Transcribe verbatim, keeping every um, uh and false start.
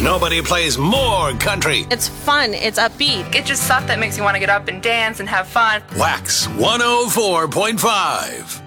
Nobody plays more country. It's fun. It's upbeat. It's just stuff that makes you want to get up and dance and have fun. Wax one oh four point five.